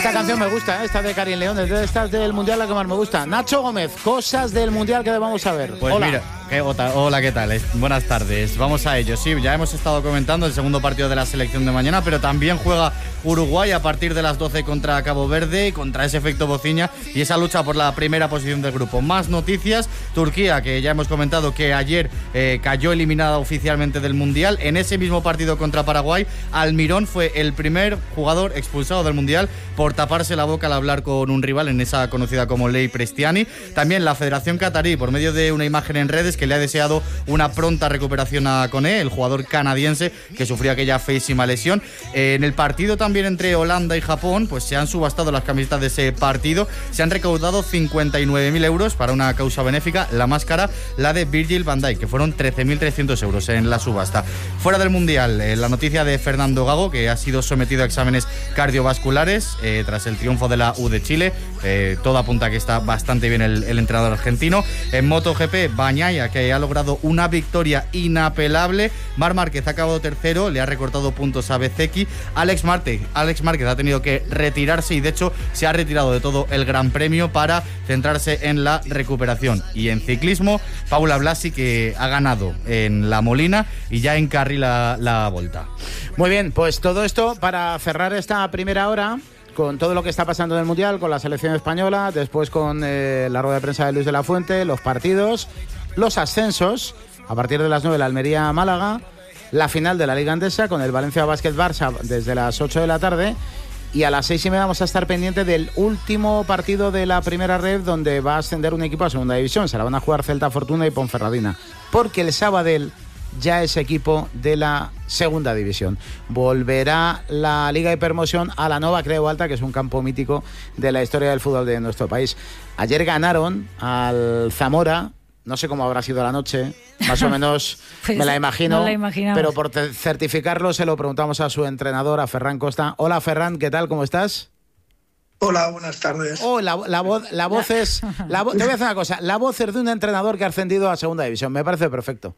Esta canción me gusta, esta de Karin León, esta es del Mundial la que más me gusta. Nacho Gómez, cosas del Mundial que debamos saber. Pues hola. Mira, hola, ¿qué tal? Buenas tardes, vamos a ello. Sí, ya hemos estado comentando el segundo partido de la selección de mañana, pero también juega Uruguay a partir de las 12 contra Cabo Verde, contra ese efecto bociña y esa lucha por la primera posición del grupo. Más noticias, Turquía, que ya hemos comentado que ayer cayó eliminada oficialmente del Mundial. En ese mismo partido contra Paraguay, Almirón fue el primer jugador expulsado del Mundial por taparse la boca al hablar con un rival en esa conocida como Ley Prestiani. También la Federación Catarí, por medio de una imagen en redes, que le ha deseado una pronta recuperación a Koné, el jugador canadiense que sufrió aquella feísima lesión. En el partido también entre Holanda y Japón, pues se han subastado las camisetas de ese partido. Se han recaudado 59.000 euros para una causa benéfica. La más cara, la de Virgil van Dijk, que fueron 13.300 euros en la subasta. Fuera del Mundial, la noticia de Fernando Gago, que ha sido sometido a exámenes cardiovasculares tras el triunfo de la U de Chile. Todo apunta a que está bastante bien el entrenador argentino. En MotoGP, Bagnaia, que ha logrado una victoria inapelable. Marc Márquez ha acabado tercero, le ha recortado puntos a Bezzecchi. Alex Márquez ha tenido que retirarse y de hecho se ha retirado de todo el Gran Premio para centrarse en la recuperación. Y en ciclismo, Paula Blasi, que ha ganado en La Molina y ya encarrila la Volta. Muy bien, pues todo esto para cerrar esta primera hora con todo lo que está pasando en el Mundial, con la selección española, después con la rueda de prensa de Luis de la Fuente, los partidos, los ascensos, a partir de las 9 la Almería-Málaga, la final de la Liga Endesa con el Valencia Basket Barça desde las 8 de la tarde y a las 6:30 vamos a estar pendientes del último partido de la primera red donde va a ascender un equipo a segunda división. Se la van a jugar Celta Fortuna y Ponferradina, porque el Sabadell ya es equipo de la segunda división. Volverá la Liga de Promoción a la Nova Creu Alta, que es un campo mítico de la historia del fútbol de nuestro país. Ayer ganaron al Zamora. No sé cómo habrá sido la noche, más o menos pues me la imagino, no la imaginamos. Pero por certificarlo se lo preguntamos a su entrenador, a Ferran Costa. Hola Ferran, ¿qué tal? ¿Cómo estás? Hola, buenas tardes. Oh, la voz es... te voy a decir una cosa, la voz es de un entrenador que ha ascendido a segunda división, me parece perfecto.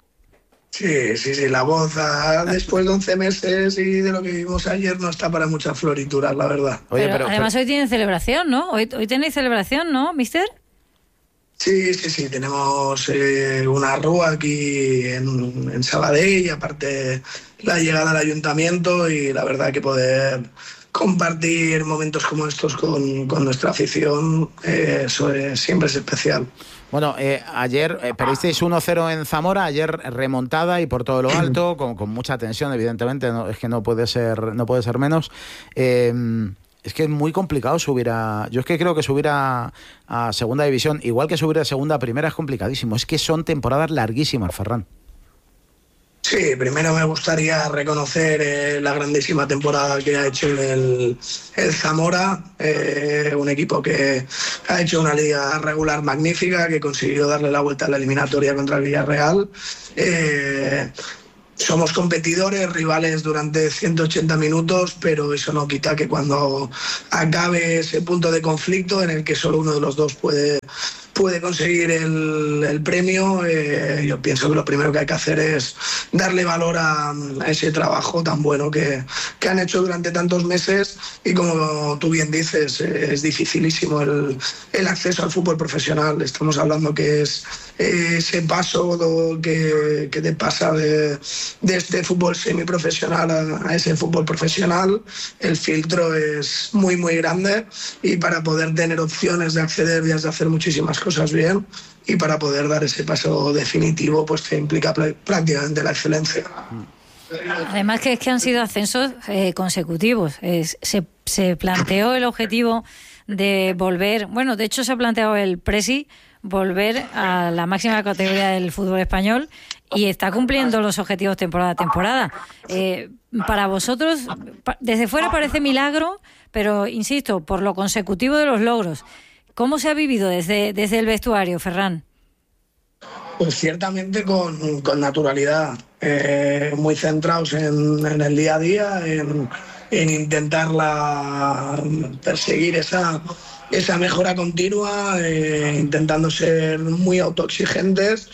Sí, la voz después de 11 meses y de lo que vimos ayer no está para muchas florituras, la verdad. Oye, pero además hoy tienen celebración, ¿no? Hoy tenéis celebración, ¿no, mister? Sí, tenemos una rúa aquí en Sabadell y aparte la llegada al ayuntamiento y la verdad que poder compartir momentos como estos con nuestra afición, eso siempre es especial. Bueno, ayer perdisteis 1-0 en Zamora, ayer remontada y por todo lo alto, con mucha tensión, evidentemente, es que no puede ser menos. Es que es muy complicado subir a... Yo es que creo que subir a segunda división, igual que subir a segunda a primera, es complicadísimo. Es que son temporadas larguísimas, Ferran. Sí, primero me gustaría reconocer la grandísima temporada que ha hecho el Zamora, un equipo que ha hecho una liga regular magnífica, que consiguió darle la vuelta a la eliminatoria contra el Villarreal. Somos competidores, rivales durante 180 minutos, pero eso no quita que cuando acabe ese punto de conflicto en el que solo uno de los dos puede conseguir el premio, yo pienso que lo primero que hay que hacer es darle valor a ese trabajo tan bueno que han hecho durante tantos meses y como tú bien dices, es dificilísimo el acceso al fútbol profesional. Estamos hablando que es ese paso que te pasa de este fútbol semiprofesional a ese fútbol profesional. El filtro es muy, muy grande y para poder tener opciones de acceder y de hacer muchísimas cosas bien y para poder dar ese paso definitivo pues que implica prácticamente la excelencia. Además que es que han sido ascensos consecutivos. Se planteó el objetivo de volver, bueno, de hecho se ha planteado el Presi volver a la máxima categoría del fútbol español y está cumpliendo los objetivos temporada a temporada. Para vosotros, desde fuera parece milagro, pero insisto, por lo consecutivo de los logros. ¿Cómo se ha vivido desde el vestuario, Ferran? Pues ciertamente con naturalidad, muy centrados en el día a día, en intentar perseguir esa mejora continua, intentando ser muy autoexigentes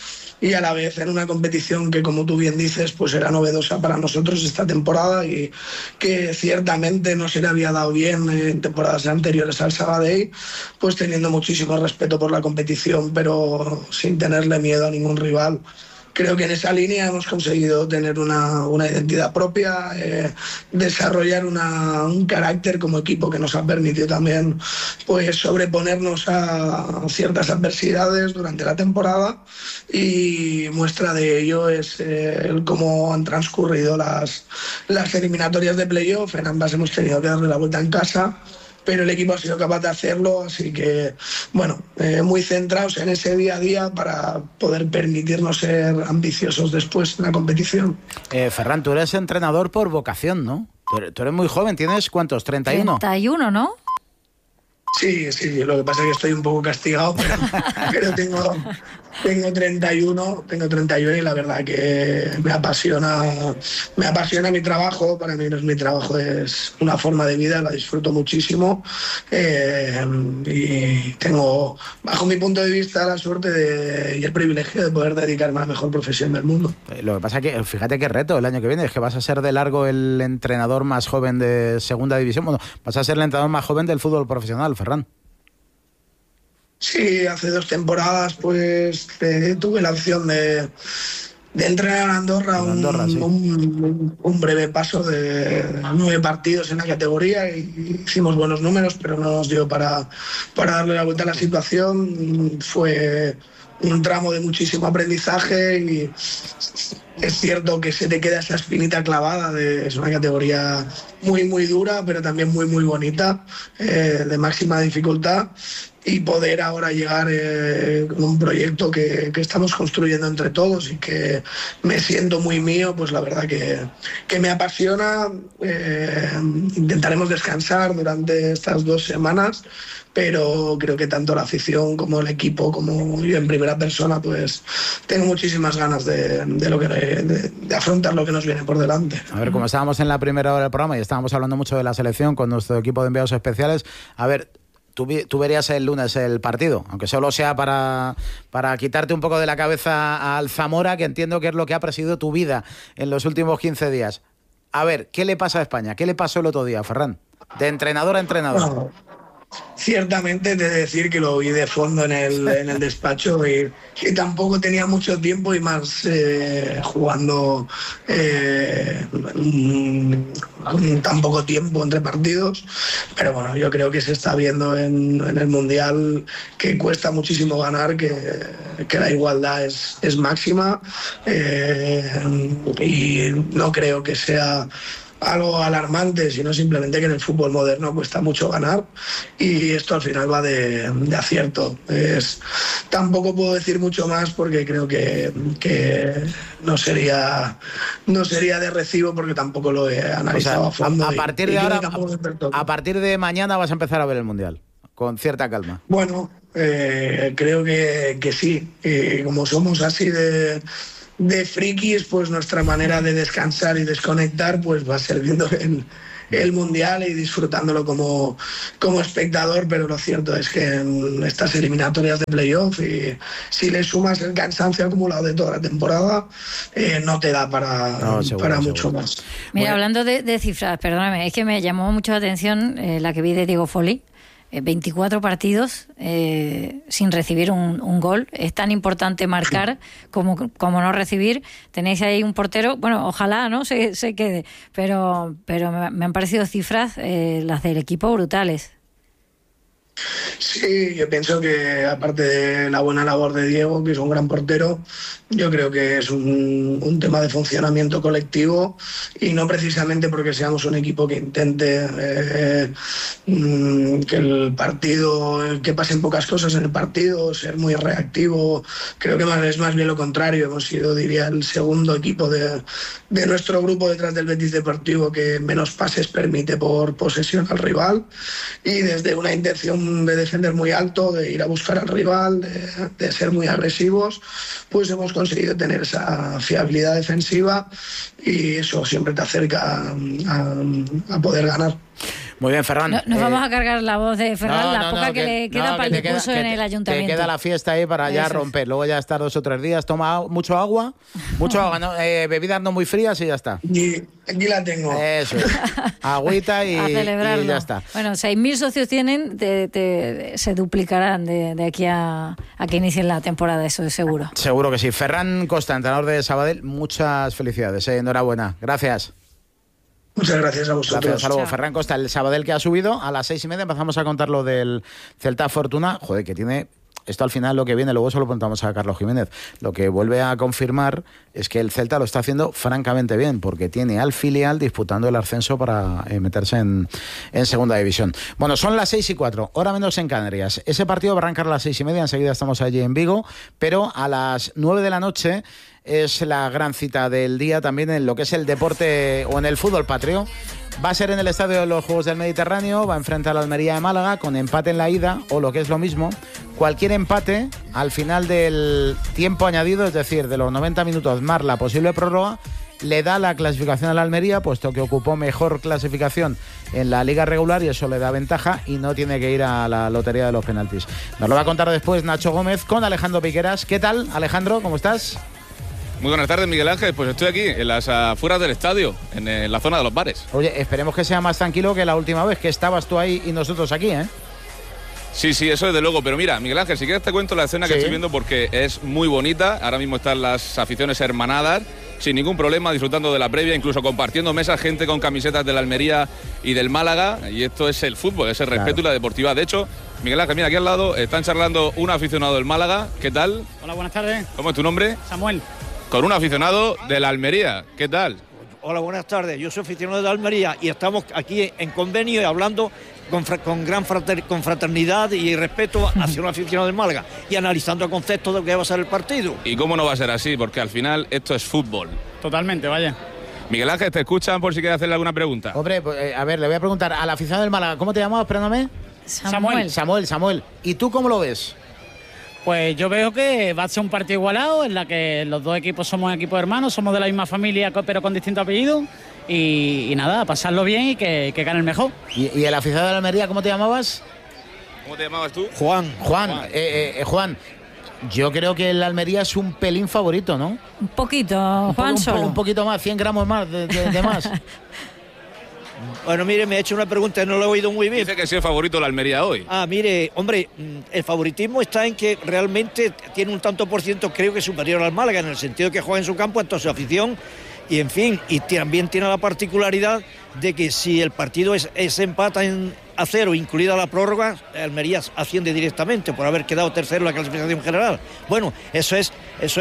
y a la vez en una competición que, como tú bien dices, pues era novedosa para nosotros esta temporada y que ciertamente no se le había dado bien en temporadas anteriores al Sabadell, pues teniendo muchísimo respeto por la competición, pero sin tenerle miedo a ningún rival. Creo que en esa línea hemos conseguido tener una identidad propia, desarrollar un carácter como equipo que nos ha permitido también pues sobreponernos a ciertas adversidades durante la temporada, y muestra de ello es cómo han transcurrido las eliminatorias de playoff. En ambas hemos tenido que darle la vuelta en casa, pero el equipo ha sido capaz de hacerlo, así que, bueno, muy centrados en ese día a día para poder permitirnos ser ambiciosos después en la competición. Ferran, tú eres entrenador por vocación, ¿no? Tú eres muy joven, ¿tienes cuántos? ¿31? 31, ¿no? Sí, lo que pasa es que estoy un poco castigado, pero tengo 31 y la verdad que me apasiona mi trabajo. Para mí no es mi trabajo, es una forma de vida, la disfruto muchísimo, y tengo, bajo mi punto de vista, la suerte y el privilegio de poder dedicarme a la mejor profesión del mundo. Lo que pasa es que, fíjate qué reto el año que viene, es que vas a ser de largo el entrenador más joven de segunda división. Bueno, vas a ser el entrenador más joven del fútbol profesional, Ferran. Sí, hace 2 temporadas pues tuve la opción de entrenar a Andorra, sí. un breve paso de 9 partidos en la categoría, y hicimos buenos números, pero no nos dio para darle la vuelta a la situación. Fue un tramo de muchísimo aprendizaje y es cierto que se te queda esa espinita clavada. Es una categoría muy, muy dura, pero también muy, muy bonita, de máxima dificultad. Y poder ahora llegar con un proyecto que estamos construyendo entre todos y que me siento muy mío, pues la verdad que me apasiona. Intentaremos descansar durante estas 2 semanas, pero creo que tanto la afición como el equipo, como yo en primera persona, pues tengo muchísimas ganas de afrontar lo que nos viene por delante. A ver, como estábamos en la primera hora del programa y estábamos hablando mucho de la selección con nuestro equipo de enviados especiales, a ver, tú verías el lunes el partido, aunque solo sea para quitarte un poco de la cabeza al Zamora, que entiendo que es lo que ha presidido tu vida en los últimos 15 días. A ver, ¿qué le pasa a España? ¿Qué le pasó el otro día, Ferran? De entrenador a entrenador. No. Ciertamente te he de decir que lo vi de fondo en el despacho y tampoco tenía mucho tiempo, y más jugando con tan poco tiempo entre partidos. Pero bueno, yo creo que se está viendo en el Mundial que cuesta muchísimo ganar, que la igualdad es máxima, y no creo que sea algo alarmante, sino simplemente que en el fútbol moderno cuesta mucho ganar, y esto al final va de acierto. Tampoco puedo decir mucho más porque creo que no sería de recibo, porque tampoco lo he analizado, o sea, a fondo. A partir de ahora, a partir de mañana vas a empezar a ver el Mundial con cierta calma. Bueno, creo que sí. Como somos así de frikis, pues nuestra manera de descansar y desconectar pues va a ser viendo el Mundial y disfrutándolo como espectador. Pero lo cierto es que en estas eliminatorias de playoff, y si le sumas el cansancio acumulado de toda la temporada, no te da para mucho más. Mira, hablando de cifras, perdóname, es que me llamó mucho la atención la que vi de Diego Foley. 24 partidos sin recibir un gol. Es tan importante marcar como no recibir. Tenéis ahí un portero, bueno, ojalá no se quede, pero me han parecido cifras las del equipo brutales. Sí, yo pienso que aparte de la buena labor de Diego, que es un gran portero, yo creo que es un tema de funcionamiento colectivo, y no precisamente porque seamos un equipo que intente que el partido, que pasen pocas cosas en el partido, ser muy reactivo. Creo que es más bien lo contrario. Hemos sido, diría, el segundo equipo de nuestro grupo detrás del Betis Deportivo que menos pases permite por posesión al rival, y desde una intención de defender muy alto, de ir a buscar al rival, de ser muy agresivos, pues hemos conseguido tener esa fiabilidad defensiva, y eso siempre te acerca a poder ganar. Muy bien, Ferran. Nos vamos a cargar la voz de Ferran, la poca que le queda para el discurso en el ayuntamiento. Que queda la fiesta ahí para ya romper. Luego ya estar 2 o 3 días. Toma mucho agua, ¿no? Bebidas no muy frías y ya está. Y aquí la tengo. Eso. Agüita y ya está. Bueno, 6.000 socios tienen, se duplicarán de aquí a que inicien la temporada, eso es seguro. Seguro que sí. Ferran Costa, entrenador de Sabadell, muchas felicidades. Enhorabuena. Gracias. Muchas gracias a vosotros. Gracias, hasta luego. Ferran Costa, el Sabadell que ha subido a las 6:30. Empezamos a contar lo del Celta Fortuna. Joder, que tiene... Esto al final lo que viene, luego se lo preguntamos a Carlos Jiménez. Lo que vuelve a confirmar es que el Celta lo está haciendo francamente bien, porque tiene al filial disputando el ascenso para meterse en segunda división. Bueno, son las 6:04, hora menos en Canarias. Ese partido va a arrancar a las 6:30, enseguida estamos allí en Vigo, pero a las 9 de la noche es la gran cita del día también en lo que es el deporte o en el fútbol patrio. Va a ser en el Estadio de los Juegos del Mediterráneo, va a enfrentar a la Almería de Málaga con empate en la ida, o lo que es lo mismo, cualquier empate al final del tiempo añadido, es decir, de los 90 minutos más la posible prórroga, le da la clasificación a la Almería, puesto que ocupó mejor clasificación en la liga regular y eso le da ventaja y no tiene que ir a la lotería de los penaltis. Nos lo va a contar después Nacho Gómez con Alejandro Piqueras. ¿Qué tal, Alejandro? ¿Cómo estás? Muy buenas tardes, Miguel Ángel. Pues estoy aquí, en las afueras del estadio, en la zona de los bares. Oye, esperemos que sea más tranquilo que la última vez, que estabas tú ahí y nosotros aquí, ¿eh? Sí, eso desde luego. Pero mira, Miguel Ángel, si quieres te cuento la escena que estoy viendo porque es muy bonita. Ahora mismo están las aficiones hermanadas, sin ningún problema, disfrutando de la previa, incluso compartiendo mesas, gente con camisetas de la Almería y del Málaga. Y esto es el fútbol, es el respeto y la deportividad. De hecho, Miguel Ángel, mira, aquí al lado están charlando un aficionado del Málaga. ¿Qué tal? Hola, buenas tardes. ¿Cómo es tu nombre? Samuel. Con un aficionado de la Almería. ¿Qué tal? Hola, buenas tardes. Yo soy aficionado de la Almería y estamos aquí en convenio y hablando con gran fraternidad y respeto hacia un aficionado del Málaga y analizando el concepto de lo que va a ser el partido. ¿Y cómo no va a ser así? Porque al final esto es fútbol. Totalmente, vaya. Miguel Ángel, ¿te escuchan por si quieres hacerle alguna pregunta? Hombre, pues, a ver, le voy a preguntar al aficionado del Málaga. ¿Cómo te llamabas? Perdóname. Samuel. ¿Y tú cómo lo ves? Pues yo veo que va a ser un partido igualado, en la que los dos equipos somos equipos hermanos, somos de la misma familia, pero con distintos apellidos. Y nada, pasarlo bien y que gane el mejor. ¿Y el aficionado de la Almería, cómo te llamabas? ¿Cómo te llamabas tú? Juan, yo creo que el Almería es un pelín favorito, ¿no? Un poquito, Juan, solo. Un poquito más, 100 gramos más de más. Bueno, mire, me ha hecho una pregunta, no lo he oído muy bien. Dice que sí es favorito la Almería hoy. Mire, hombre, el favoritismo está en que realmente tiene un tanto por ciento, creo que superior al Málaga, en el sentido de que juega en su campo, en toda su afición, y en fin, y también tiene la particularidad de que si el partido es empata a 0, incluida la prórroga, Almería asciende directamente por haber quedado tercero en la clasificación general. Bueno, eso es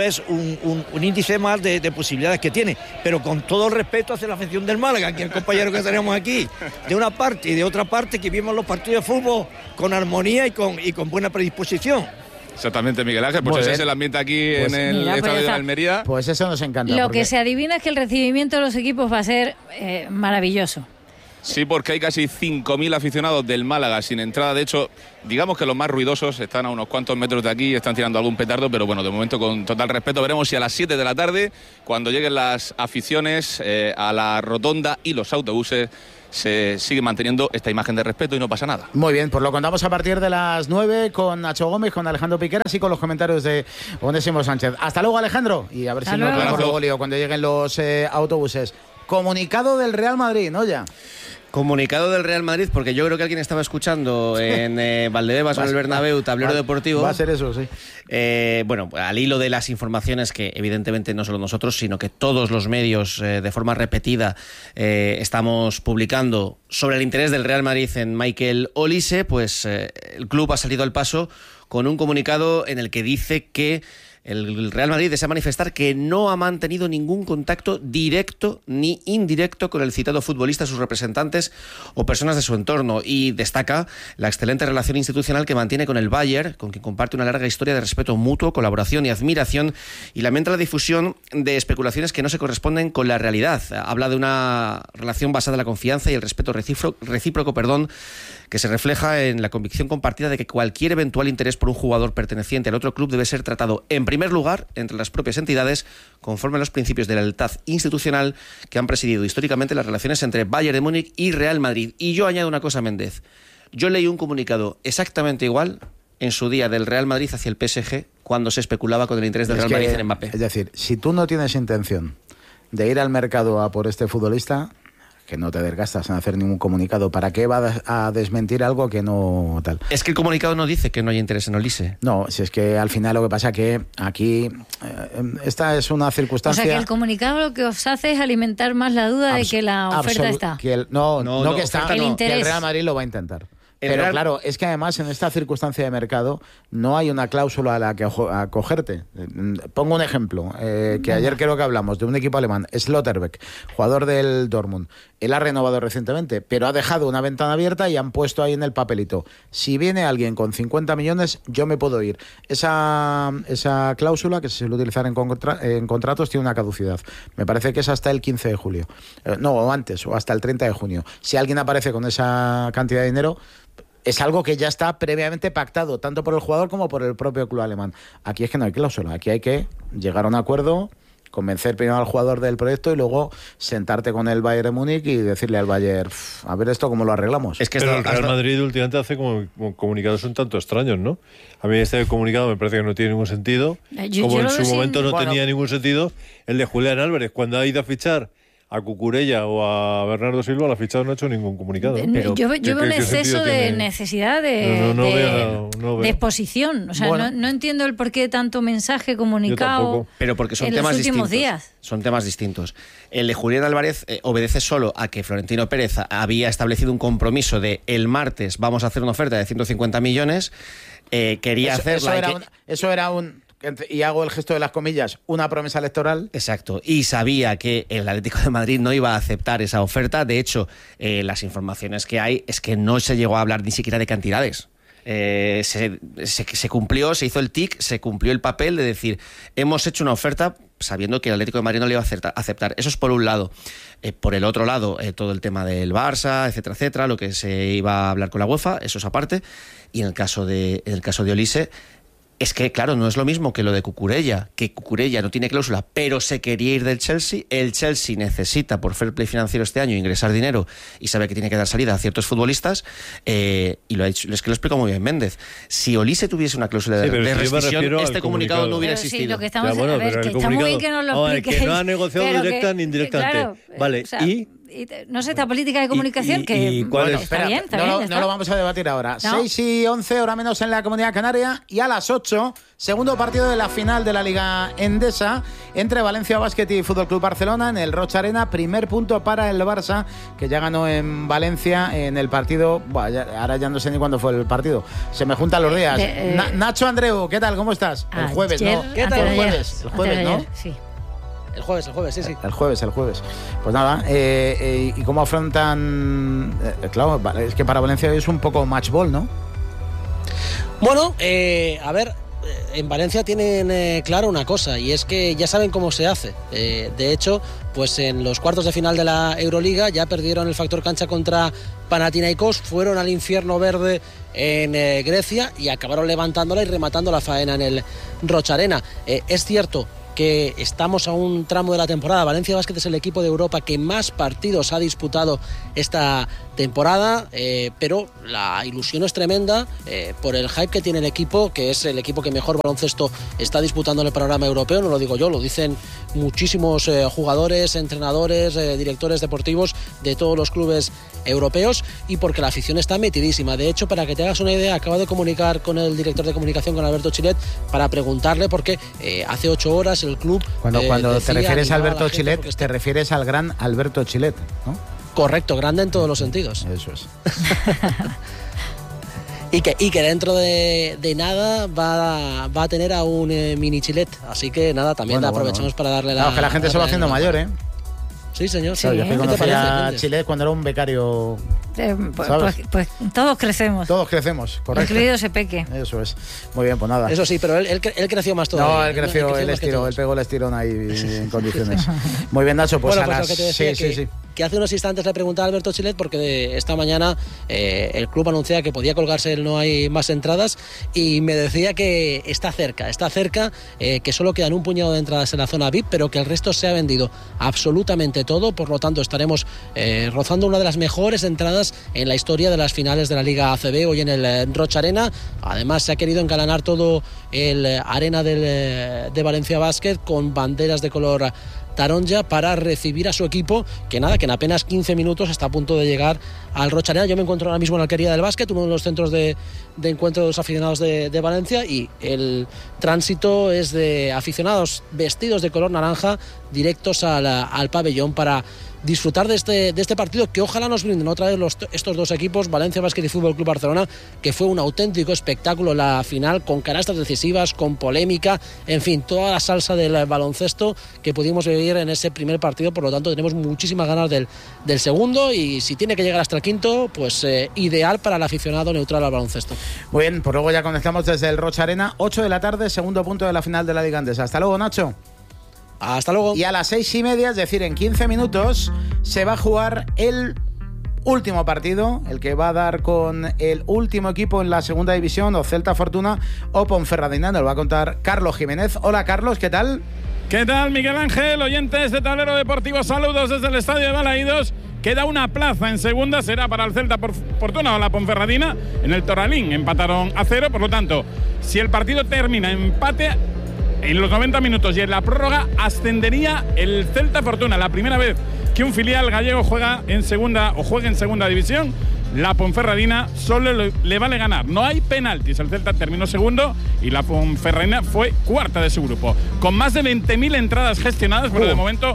un índice más de posibilidades que tiene, pero con todo el respeto hacia la afición del Málaga, que el compañero que tenemos aquí, de una parte y de otra parte, que vimos los partidos de fútbol con armonía y con buena predisposición. Exactamente, Miguel Ángel, pues ese es el ambiente aquí en el estadio de la Almería. Pues eso nos encanta. Lo que se adivina es que el recibimiento de los equipos va a ser maravilloso. Sí, porque hay casi 5.000 aficionados del Málaga sin entrada. De hecho, digamos que los más ruidosos están a unos cuantos metros de aquí y están tirando algún petardo, pero bueno, de momento con total respeto. Veremos si a las 7 de la tarde, cuando lleguen las aficiones a la rotonda y los autobuses, se sigue manteniendo esta imagen de respeto y no pasa nada. Muy bien, pues lo contamos a partir de las 9 con Nacho Gómez, con Alejandro Piqueras y con los comentarios de Onésimo Sánchez. Hasta luego, Alejandro, y a ver si nos vemos luego, lío, cuando lleguen los autobuses. Comunicado del Real Madrid, ¿no? Ya. Comunicado del Real Madrid, porque yo creo que alguien estaba escuchando en Valdebebas o en el Bernabéu, tablero deportivo. Va a ser eso, sí. Bueno, al hilo de las informaciones que evidentemente no solo nosotros, sino que todos los medios de forma repetida estamos publicando sobre el interés del Real Madrid en Michael Olise, pues el club ha salido al paso con un comunicado en el que dice que el Real Madrid desea manifestar que no ha mantenido ningún contacto directo ni indirecto con el citado futbolista, sus representantes o personas de su entorno, y destaca la excelente relación institucional que mantiene con el Bayern, con quien comparte una larga historia de respeto mutuo, colaboración y admiración, y lamenta la difusión de especulaciones que no se corresponden con la realidad. Habla de una relación basada en la confianza y el respeto recíproco, que se refleja en la convicción compartida de que cualquier eventual interés por un jugador perteneciente al otro club debe ser tratado, en primer lugar, entre las propias entidades, conforme a los principios de la lealtad institucional que han presidido históricamente las relaciones entre Bayern de Múnich y Real Madrid. Y yo añado una cosa, Méndez. Yo leí un comunicado exactamente igual en su día del Real Madrid hacia el PSG cuando se especulaba con el interés del Real Madrid en Mbappé. Es decir, si tú no tienes intención de ir al mercado a por este futbolista, que no te desgastas en hacer ningún comunicado. ¿Para qué va a desmentir algo que no tal? Es que el comunicado no dice que no hay interés en Olise. No, si es que al final lo que pasa es que aquí esta es una circunstancia... O sea, que el comunicado lo que os hace es alimentar más la duda de que la oferta está. Que no que está, que el Real Madrid lo va a intentar. Pero claro, es que además en esta circunstancia de mercado no hay una cláusula a la que acogerte. Pongo un ejemplo, que ayer creo que hablamos de un equipo alemán, Slotterbeck, jugador del Dortmund. Él ha renovado recientemente, pero ha dejado una ventana abierta y han puesto ahí en el papelito: si viene alguien con 50 millones, yo me puedo ir. Esa cláusula, que se suele utilizar en contratos, tiene una caducidad. Me parece que es hasta el 15 de julio. No, o antes, o hasta el 30 de junio. Si alguien aparece con esa cantidad de dinero, es algo que ya está previamente pactado, tanto por el jugador como por el propio club alemán. Aquí es que no hay cláusula, aquí hay que llegar a un acuerdo, convencer primero al jugador del proyecto y luego sentarte con el Bayern de Múnich y decirle al Bayern: a ver esto cómo lo arreglamos. Es que pero el Real Madrid últimamente hace como comunicados un tanto extraños, ¿no? A mí este comunicado me parece que no tiene ningún sentido. Como en su momento no tenía ningún sentido el de Julián Álvarez, cuando ha ido a fichar a Cucurella o a Bernardo Silva, la fichado no ha hecho ningún comunicado. Pero yo veo un exceso de necesidad de exposición. O sea, no entiendo el porqué de tanto mensaje comunicado. Pero porque son temas distintos. Son temas distintos. El de Julián Álvarez obedece solo a que Florentino Pérez había establecido un compromiso de el martes vamos a hacer una oferta de 150 millones. Quería hacerla. Eso era un... Y hago el gesto de las comillas, una promesa electoral. Exacto, y sabía que el Atlético de Madrid no iba a aceptar esa oferta. De hecho, las informaciones que hay es que no se llegó a hablar ni siquiera de cantidades. Se cumplió, se hizo el tic, se cumplió el papel de decir: hemos hecho una oferta sabiendo que el Atlético de Madrid no le iba a aceptar. Eso es por un lado. Por el otro lado, todo el tema del Barça, etcétera, etcétera, lo que se iba a hablar con la UEFA, eso es aparte. Y en el caso de Olise, es que, claro, no es lo mismo que lo de Cucurella, que Cucurella no tiene cláusula, pero se quería ir del Chelsea. El Chelsea necesita, por fair play financiero este año, ingresar dinero y sabe que tiene que dar salida a ciertos futbolistas. Y lo ha dicho, es que lo explico muy bien Méndez. Si Olise tuviese una cláusula de rescisión, este comunicado no hubiera existido. Sí, lo que estamos a ver, que está muy bien que nos lo expliquéis. Que no ha negociado directa ni indirectamente. Claro, vale, o sea, no sé, esta política de comunicación está bien. No lo vamos a debatir ahora. ¿No? 6:11, hora menos en la Comunidad Canaria, y a las 8, segundo partido de la final de la Liga Endesa entre Valencia Basket y Fútbol Club Barcelona en el Roig Arena. Primer punto para el Barça, que ya ganó en Valencia en el partido. Ahora ya no sé ni cuándo fue el partido. Se me juntan los días. Nacho Andreu, ¿qué tal? ¿Cómo estás? El jueves, ¿no? ¿Qué tal? El jueves, ¿no? Sí. El jueves, sí. El jueves. Pues nada, ¿y cómo afrontan? Claro, es que para Valencia es un poco match ball, ¿no? Bueno, a ver, en Valencia tienen claro una cosa, y es que ya saben cómo se hace. De hecho, pues en los cuartos de final de la Euroliga ya perdieron el factor cancha contra Panathinaikos, fueron al infierno verde en Grecia y acabaron levantándola y rematando la faena en el Roig Arena. Es cierto que estamos a un tramo de la temporada. Valencia Basket es el equipo de Europa que más partidos ha disputado esta temporada, pero la ilusión es tremenda por el hype que tiene el equipo, que es el equipo que mejor baloncesto está disputando en el panorama europeo. No lo digo yo, lo dicen muchísimos jugadores, entrenadores, directores deportivos de todos los clubes europeos, y porque la afición está metidísima. De hecho, para que te hagas una idea, acabo de comunicar con el director de comunicación, con Alberto Chilet, para preguntarle, porque hace 8 horas el club... Cuando te refieres a Alberto Chilet, te refieres al gran Alberto Chilet, ¿no? Correcto, grande en todos los sentidos. Eso es. y que dentro de nada va a tener a un mini Chilet. Así que nada, también aprovechamos para darle la... Claro, que la gente se va haciendo mayor, ¿eh? Sí, señor. Sí, yo conocí a Chilet cuando era un becario. Pues todos crecemos. Todos crecemos, correcto. Incluido ese peque. Eso es. Muy bien, pues nada. Eso sí, pero él creció más todavía. No, él creció, él pegó el estirón ahí en condiciones. Muy bien, Nacho, pues bueno, a pues las... lo que te decía sí. que hace unos instantes le preguntaba a Alberto Chilet porque esta mañana el club anunciaba que podía colgarse el no hay más entradas y me decía que está cerca, que solo quedan un puñado de entradas en la zona VIP, pero que el resto se ha vendido absolutamente todo, por lo tanto estaremos rozando una de las mejores entradas en la historia de las finales de la Liga ACB hoy en el Rocha Arena. Además se ha querido encalanar todo el arena de Valencia Basket con banderas de color taronja para recibir a su equipo, que en apenas 15 minutos está a punto de llegar al Rocha Arena. Yo me encuentro ahora mismo en la Alquería del Básquet, uno de los centros de encuentro de los aficionados de Valencia, y el tránsito es de aficionados vestidos de color naranja directos al pabellón para disfrutar de este partido que ojalá nos brinden otra vez estos dos equipos, Valencia Basket y Fútbol Club Barcelona, que fue un auténtico espectáculo la final, con canastas decisivas, con polémica, en fin, toda la salsa del baloncesto que pudimos vivir en ese primer partido. Por lo tanto tenemos muchísimas ganas del segundo, y si tiene que llegar hasta el quinto, pues ideal para el aficionado neutral al baloncesto. Muy bien, pues luego ya conectamos desde el Rocha Arena, 8 de la tarde, segundo punto de la final de la Liga Andesa. Hasta luego, Nacho. Hasta luego. Y a las 6:30, es decir, en 15 minutos, se va a jugar el último partido, el que va a dar con el último equipo en la segunda división, o Celta Fortuna o Ponferradina. Nos lo va a contar Carlos Jiménez. Hola, Carlos, ¿qué tal? ¿Qué tal, Miguel Ángel? Oyentes de Tablero Deportivo, saludos desde el Estadio de Balaídos. Queda una plaza en segunda, será para el Celta Fortuna o la Ponferradina. En el Toralín empataron a 0, por lo tanto, si el partido termina empate en los 90 minutos y en la prórroga, ascendería el Celta Fortuna. La primera vez que un filial gallego juega en segunda división. La Ponferradina solo le vale ganar. No hay penaltis. El Celta terminó segundo y la Ponferradina fue cuarta de su grupo. Con más de 20.000 entradas gestionadas, pero de momento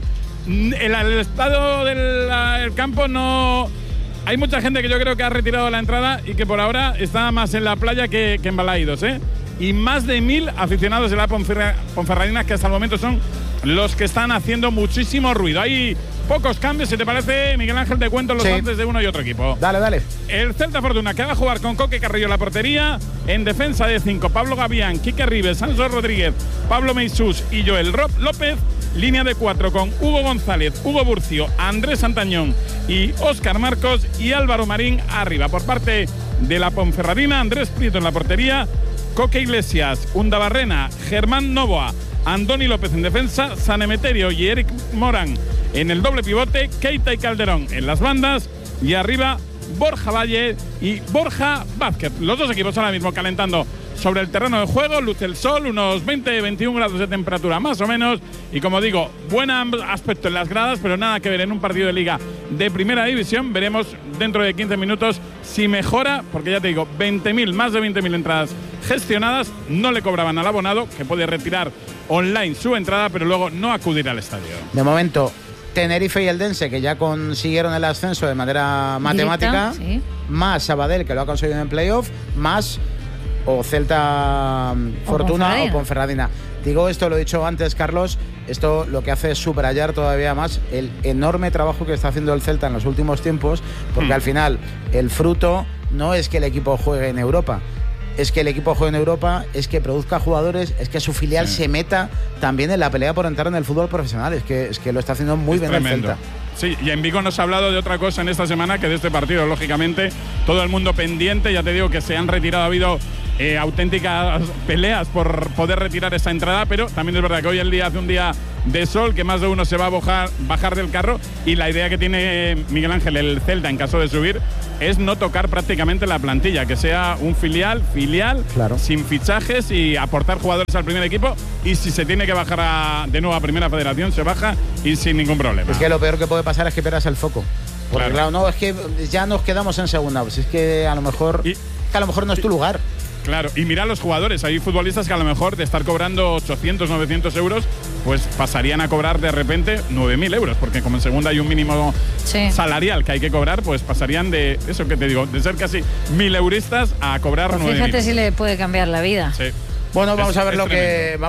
el estado del campo no... Hay mucha gente que yo creo que ha retirado la entrada y que por ahora está más en la playa que en Balaídos, y más de 1.000 aficionados de la Ponferradina, que hasta el momento son los que están haciendo muchísimo ruido. Hay pocos cambios, si te parece, Miguel Ángel, te cuento los antes de uno y otro equipo. Dale. El Celta Fortuna, que va a jugar con Coque Carrillo en la portería. En defensa de 5, Pablo Gavián, Quique Ribes, Sanso Rodríguez, Pablo Meisús y Joel López. Línea de 4 con Hugo González, Hugo Burcio, Andrés Santañón y Óscar Marcos, y Álvaro Marín arriba. Por parte de la Ponferradina, Andrés Prieto en la portería, Coque Iglesias, Undabarrena, Germán Novoa, Andoni López en defensa, San Emeterio y Eric Morán en el doble pivote, Keita y Calderón en las bandas, y arriba Borja Valle y Borja Vázquez. Los dos equipos ahora mismo calentando sobre el terreno de juego, luce el sol, unos 20-21 grados de temperatura más o menos, y como digo, buen aspecto en las gradas, pero nada que ver en un partido de liga de primera división. Veremos dentro de 15 minutos si mejora, porque ya te digo, más de 20.000 entradas gestionadas. No le cobraban al abonado, que puede retirar online su entrada, pero luego no acudir al estadio. De momento, Tenerife y Eldense, que ya consiguieron el ascenso de manera matemática, directa, sí. Más Sabadell, que lo ha conseguido en playoff, más o Celta Fortuna o Ponferradina. Digo esto, lo he dicho antes, Carlos, esto lo que hace es subrayar todavía más el enorme trabajo que está haciendo el Celta en los últimos tiempos, porque al final el fruto no es que el equipo juegue en Europa, es que el equipo juegue en Europa, es que produzca jugadores, es que su filial se meta también en la pelea por entrar en el fútbol profesional. Es que lo está haciendo muy bien tremendo. el Celta. Sí, y en Vigo nos ha hablado de otra cosa en esta semana que de este partido, lógicamente, todo el mundo pendiente. Ya te digo que se han retirado, ha habido auténticas peleas por poder retirar esa entrada, pero también es verdad que hoy el día hace un día de sol, que más de uno se va a bajar del carro, y la idea que tiene Miguel Ángel, el Celta, en caso de subir, es no tocar prácticamente la plantilla, que sea un filial, claro, sin fichajes, y aportar jugadores al primer equipo, y si se tiene que bajar de nuevo a Primera Federación, se baja y sin ningún problema. Es que lo peor que puede pasar es que pierdas el foco. Porque claro, no, es que ya nos quedamos en segunda, pues es que a lo mejor no es tu lugar. Claro, y mira los jugadores, hay futbolistas que a lo mejor de estar cobrando 800, 900 euros, pues pasarían a cobrar de repente 9.000 euros, porque como en segunda hay un mínimo salarial que hay que cobrar, pues pasarían de, eso que te digo, de ser casi 1.000 euristas a cobrar 9.000. Fíjate si le puede cambiar la vida. Sí. Bueno, vamos a ver lo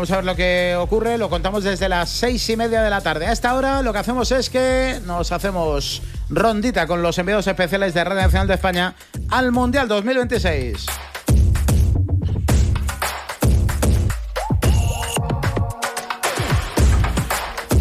que ocurre. Lo contamos desde las 6:30 de la tarde. A esta hora lo que hacemos es que nos hacemos rondita con los enviados especiales de Radio Nacional de España al Mundial 2026.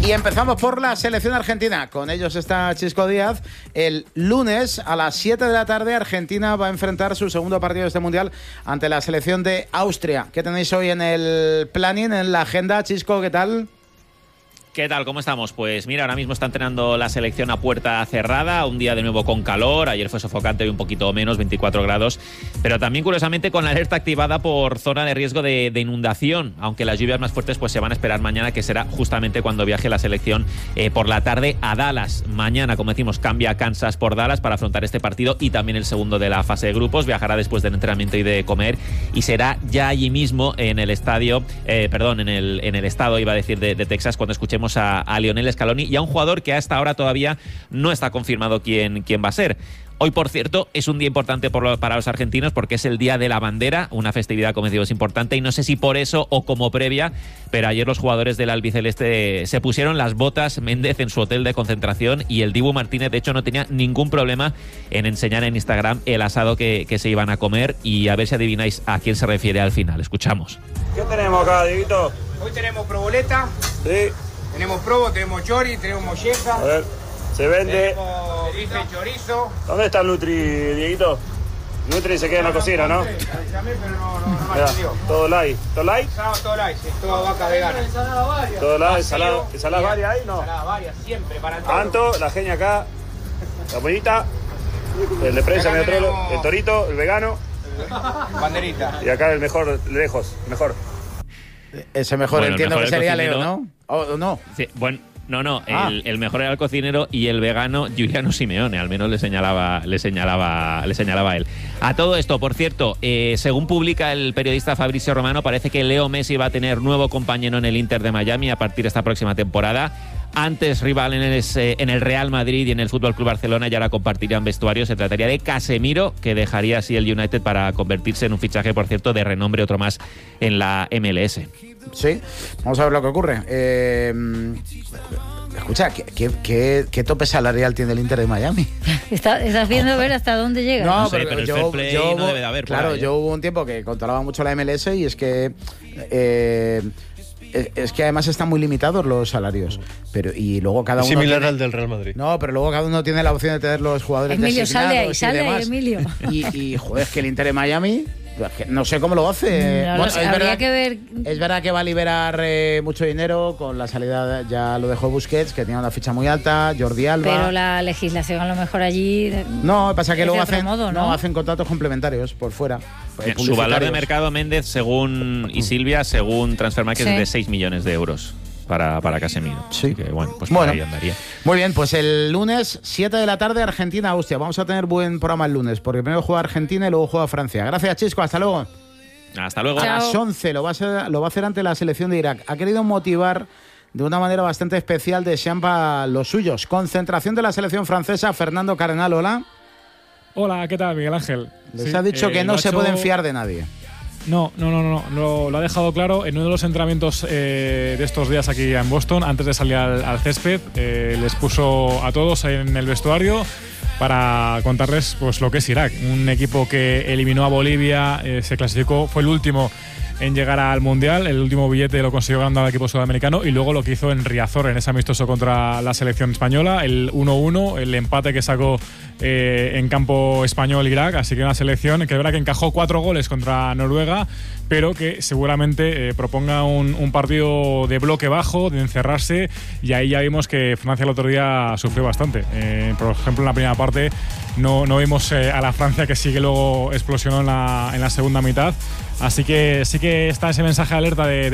Y empezamos por la selección argentina. Con ellos está Chisco Díaz. El lunes a las 7 de la tarde Argentina va a enfrentar su segundo partido de este Mundial ante la selección de Austria. ¿Qué tenéis hoy en el planning, en la agenda? Chisco, ¿qué tal? ¿Qué tal? ¿Cómo estamos? Pues mira, ahora mismo está entrenando la selección a puerta cerrada, un día de nuevo con calor, ayer fue sofocante, hoy un poquito menos, 24 grados, pero también curiosamente con la alerta activada por zona de riesgo de inundación, aunque las lluvias más fuertes pues se van a esperar mañana, que será justamente cuando viaje la selección por la tarde a Dallas. Mañana, como decimos, cambia Kansas por Dallas para afrontar este partido y también el segundo de la fase de grupos, viajará después del entrenamiento y de comer y será ya allí mismo en el estadio, en el estado, iba a decir, de Texas, cuando escuchemos a Lionel Scaloni y a un jugador que hasta ahora todavía no está confirmado quién va a ser. Hoy, por cierto, es un día importante para los argentinos porque es el Día de la Bandera, una festividad, como decimos, importante, y no sé si por eso o como previa, pero ayer los jugadores del albiceleste se pusieron las botas, Méndez en su hotel de concentración, y el Dibu Martínez, de hecho, no tenía ningún problema en enseñar en Instagram el asado que se iban a comer, y a ver si adivináis a quién se refiere al final. Escuchamos. ¿Qué tenemos acá, Dieguito? Hoy tenemos proboleta. Sí. Tenemos probo, tenemos chori, tenemos molleja. A ver, se vende. Tenemos bife chorizo. ¿Dónde está el Nutri, Dieguito? Nutri se queda en la cocina, ¿no? Avísame, pero no me atendió. Todo light. ¿Todo light? Todo light, sí, toda vaca vegana. Todo light, ¿ensaladas varias ahí? No. Ensaladas varias, siempre, para todo. Anto, la genia acá, la pollita, el de prensa, el torito, el vegano. Banderita. Y acá el mejor, lejos, mejor. Ese mejor, bueno, entiendo que sería Leo, ¿no? ¿O no? Sí, bueno, no. El mejor era el cocinero y el vegano Giuliano Simeone, al menos le señalaba él. A todo esto, por cierto, según publica el periodista Fabrizio Romano, parece que Leo Messi va a tener nuevo compañero en el Inter de Miami a partir de esta próxima temporada. Antes rival en el Real Madrid y en el Fútbol Club Barcelona, y ahora compartirían vestuario. Se trataría de Casemiro, que dejaría así el United para convertirse en un fichaje, por cierto, de renombre, otro más en la MLS. Sí, vamos a ver lo que ocurre. Escucha, ¿qué tope salarial tiene el Inter de Miami? ¿Estás viendo a ver hasta dónde llega? No, pero el fair play no debe de haber. Claro, yo hubo un tiempo que controlaba mucho la MLS y es que además están muy limitados los salarios. Y luego cada uno. Similar al del Real Madrid. No, pero luego cada uno tiene la opción de tener los jugadores Emilio, designados. sale ahí, Emilio. Y joder, es que el Inter de Miami. No sé cómo lo hace. No, bueno, es verdad que va a liberar mucho dinero con la salida, ya lo dejó Busquets, que tenía una ficha muy alta, Jordi Alba. Pero la legislación a lo mejor allí. No, pasa que luego hacen contratos complementarios por fuera. Su valor de mercado, Méndez, según Silvia, según Transfermarkt, es de 6 millones de euros. Para Casemiro. Sí. Que, bueno, pues por ahí andaría. Muy bien, pues el lunes, 7 de la tarde, Argentina-Austria. Vamos a tener buen programa el lunes, porque primero juega Argentina y luego juega Francia. Gracias, Chisco. Hasta luego. Hasta luego. A las 11 lo va a hacer ante la selección de Irak. Ha querido motivar de una manera bastante especial de Champa los suyos. Concentración de la selección francesa. Fernando Cardenal, hola. Hola, ¿qué tal, Miguel Ángel? Les ha dicho que no se pueden fiar de nadie. No, lo ha dejado claro en uno de los entrenamientos de estos días aquí en Boston, antes de salir al césped. Les puso a todos en el vestuario para contarles pues lo que es Irak, un equipo que eliminó a Bolivia, se clasificó, fue el último en llegar al Mundial, el último billete lo consiguió ganando al equipo sudamericano, y luego lo que hizo en Riazor, en ese amistoso contra la selección española, el 1-1, el empate que sacó en campo español Irak. Así que una selección que es verdad que encajó 4 goles contra Noruega, pero que seguramente proponga un partido de bloque bajo, de encerrarse, y ahí ya vimos que Francia el otro día sufrió bastante. Por ejemplo, en la primera parte no vimos a la Francia, que sí que luego explosionó en la segunda mitad. Así que sí que está ese mensaje de alerta de